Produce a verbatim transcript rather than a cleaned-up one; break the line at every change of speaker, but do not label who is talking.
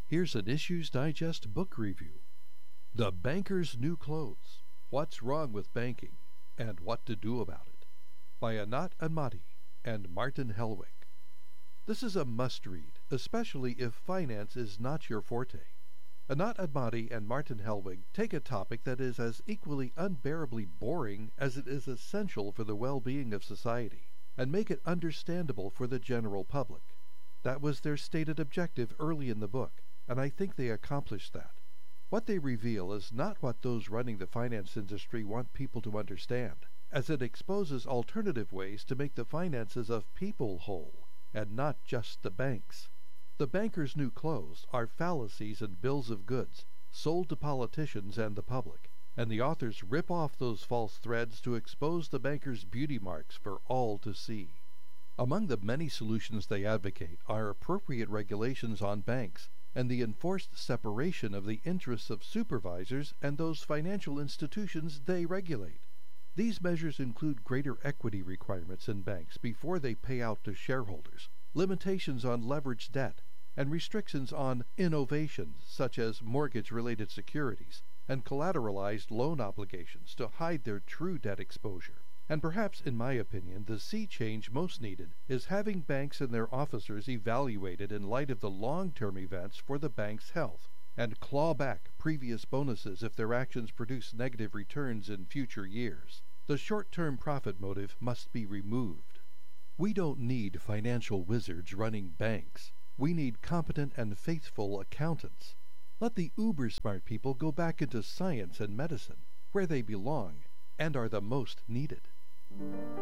Here's an Issues Digest book review. The Banker's New Clothes: What's Wrong with Banking and What to Do About It, by Anat Admati and Martin Hellwig. This is a must-read, especially if finance is not your forte. Anat Admati and Martin Hellwig take a topic that is as equally unbearably boring as it is essential for the well-being of society, and make it understandable for the general public. That was their stated objective early in the book, and I think they accomplished that. What they reveal is not what those running the finance industry want people to understand, as it exposes alternative ways to make the finances of people whole, and not just the banks. The Banker's New Clothes are fallacies and bills of goods sold to politicians and the public, and the authors rip off those false threads to expose the bankers' beauty marks for all to see. Among the many solutions they advocate are appropriate regulations on banks and the enforced separation of the interests of supervisors and those financial institutions they regulate. These measures include greater equity requirements in banks before they pay out to shareholders, limitations on leveraged debt, and restrictions on innovations such as mortgage-related securities and collateralized loan obligations to hide their true debt exposure. And perhaps, in my opinion, the sea change most needed is having banks and their officers evaluated in light of the long-term events for the bank's health, and claw back previous bonuses if their actions produce negative returns in future years. The short-term profit motive must be removed. We don't need financial wizards running banks. We need competent and faithful accountants. Let the uber-smart people go back into science and medicine, where they belong and are the most needed.